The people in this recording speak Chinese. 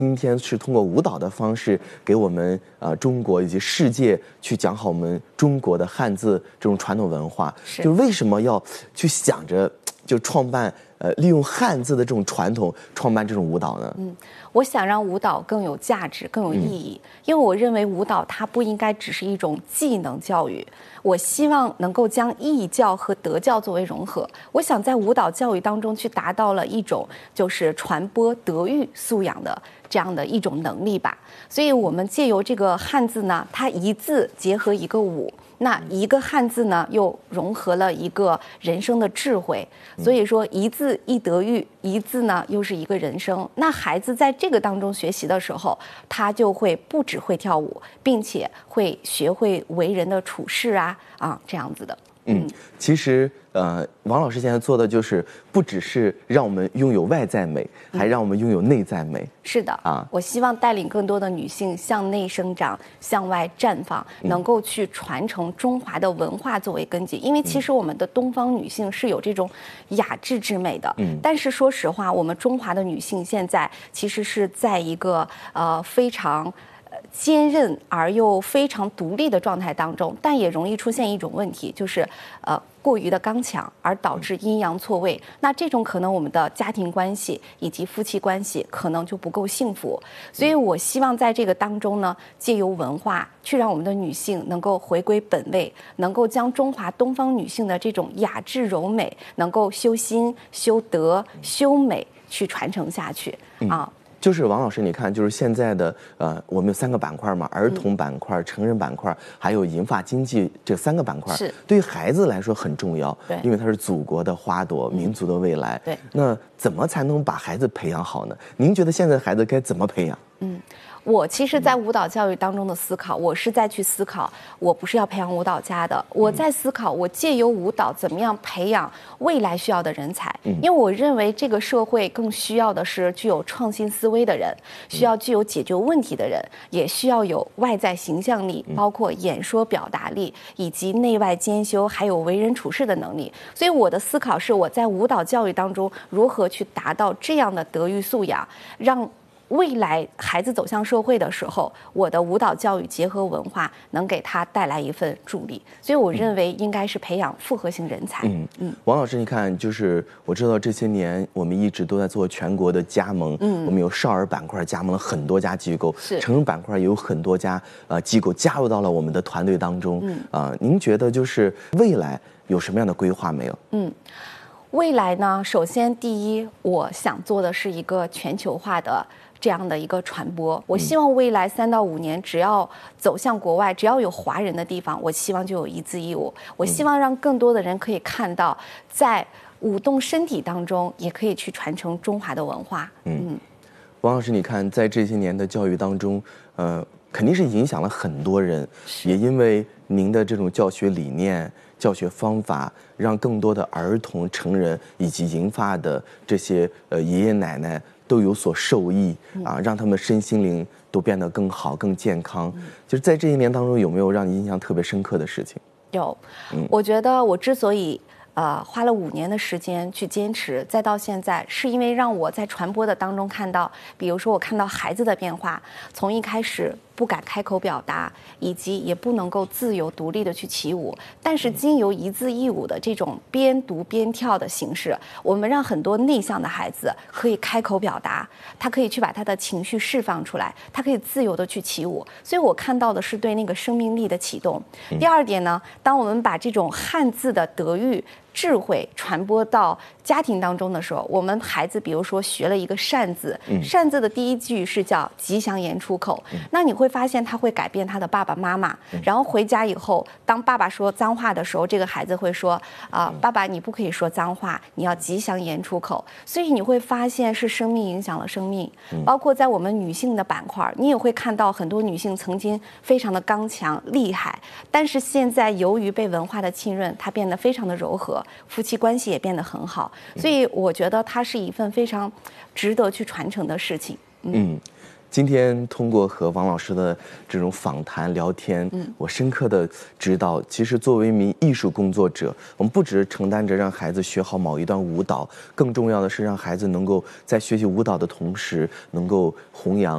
今天是通过舞蹈的方式给我们中国以及世界去讲好我们中国的汉字这种传统文化。就为什么要去想着就创办利用汉字的这种传统创办这种舞蹈呢？ 我想让舞蹈更有价值、更有意义，因为我认为舞蹈它不应该只是一种技能教育，我希望能够将义教和德教作为融合。我想在舞蹈教育当中去达到了一种就是传播德育素养的这样的一种能力吧。所以我们借由这个汉字呢，它一字结合一个舞。那一个汉字呢，又融合了一个人生的智慧，所以说一字一德育，一字呢又是一个人生。那孩子在这个当中学习的时候，他就会不只会跳舞，并且会学会为人的处事这样子的。 其实王老师现在做的就是不只是让我们拥有外在美，还让我们拥有内在美。 是的我希望带领更多的女性向内生长，向外绽放，能够去传承中华的文化作为根基。因为其实我们的东方女性是有这种雅致之美的，但是说实话，我们中华的女性现在其实是在一个非常坚韧而又非常独立的状态当中，但也容易出现一种问题，就是过于的刚强，而导致阴阳错位。那这种可能我们的家庭关系以及夫妻关系可能就不够幸福。所以我希望在这个当中呢，借由文化去让我们的女性能够回归本位，能够将中华东方女性的这种雅致柔美，能够修心、修德、修美去传承下去就是王老师，你看，就是现在的我们有3个板块嘛，儿童板块、成人板块，还有银发经济这3个板块， 是对于孩子来说很重要， 对， 因为它是祖国的花朵，民族的未来。 对， 那怎么才能把孩子培养好呢？您觉得现在的孩子该怎么培养？ 我其实，在舞蹈教育当中的思考，我是在去思考，我不是要培养舞蹈家的，我在思考，我借由舞蹈怎么样培养未来需要的人才。因为我认为这个社会更需要的是具有创新思维的人，需要具有解决问题的人，也需要有外在形象力，包括演说表达力，以及内外兼修，还有为人处事的能力。所以我的思考是，我在舞蹈教育当中如何去达到这样的德育素养，让未来孩子走向社会的时候，我的舞蹈教育结合文化，能给他带来一份助力。所以我认为应该是培养复合型人才。 王老师，你看，就是我知道这些年我们一直都在做全国的加盟，我们有少儿板块加盟了很多家机构，成人板块也有很多家机构加入到了我们的团队当中。您觉得就是未来有什么样的规划没有？ 未来呢，首先第一，我想做的是一个全球化的这样的一个传播。我希望未来3到5年，只要走向国外，只要有华人的地方，我希望就有一字一舞。我希望让更多的人可以看到，在舞动身体当中，也可以去传承中华的文化。 王老师，你看，在这些年的教育当中，肯定是影响了很多人，也因为您的这种教学理念、教学方法，让更多的儿童、成人以及银发的这些爷爷奶奶都有所受益让他们身心灵都变得更好、更健康。就是在这一年当中，有没有让你印象特别深刻的事情？ 有，我觉得我之所以花了5年的时间去坚持，再到现在，是因为让我在传播的当中看到，比如说我看到孩子的变化，从一开始不敢开口表达，以及也不能够自由独立的去起舞，但是经由一字一舞的这种边读边跳的形式，我们让很多内向的孩子可以开口表达，他可以去把他的情绪释放出来，他可以自由的去起舞。所以我看到的是对那个生命力的启动。第二点呢，当我们把这种汉字的德育智慧传播到家庭当中的时候，我们孩子比如说学了一个善字，善字的第一句是叫吉祥言出口，那你会发现他会改变他的爸爸妈妈，然后回家以后，当爸爸说脏话的时候，这个孩子会说爸爸你不可以说脏话，你要吉祥言出口。所以你会发现是生命影响了生命。包括在我们女性的板块，你也会看到很多女性曾经非常的刚强厉害，但是现在由于被文化的浸润，她变得非常的柔和，夫妻关系也变得很好。所以我觉得它是一份非常值得去传承的事情。 今天通过和王老师的这种访谈聊天，我深刻的知道，其实作为一名艺术工作者，我们不只承担着让孩子学好某一段舞蹈，更重要的是让孩子能够在学习舞蹈的同时，能够弘扬